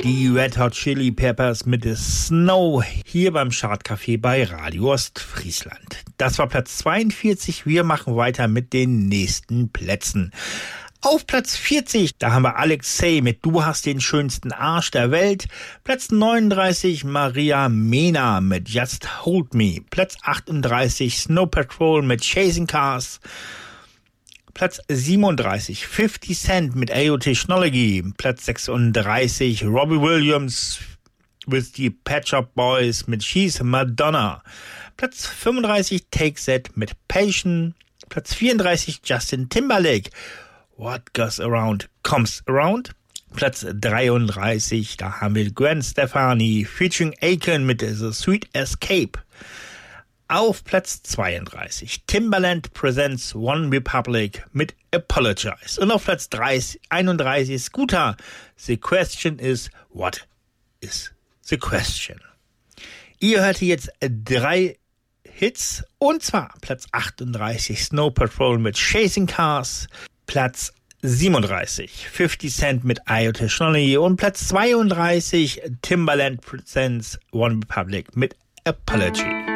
Die Red Hot Chili Peppers mit Snow hier beim Chartcafé bei Radio Ostfriesland. Das war Platz 42. Wir machen weiter mit den nächsten Plätzen. Auf Platz 40, da haben wir Alexei mit Du hast den schönsten Arsch der Welt. Platz 39, Maria Mena mit Just Hold Me. Platz 38, Snow Patrol mit Chasing Cars. Platz 37, 50 Cent mit AO Technology. Platz 36, Robbie Williams with the Pet Shop Boys mit She's Madonna. Platz 35, Take That mit Passion. Platz 34, Justin Timberlake. What Goes Around Comes Around. Platz 33, da haben wir Gwen Stefani featuring Aiken mit The Sweet Escape. Auf Platz 32, Timbaland presents One Republic mit Apologize. Und auf Platz 31, Scooter. The question is, what is the question? Ihr hört jetzt 3 Hits, und zwar Platz 38, Snow Patrol mit Chasing Cars. Platz 37, 50 Cent mit IO Technology und Platz 32, Timbaland presents One Republic mit Apology.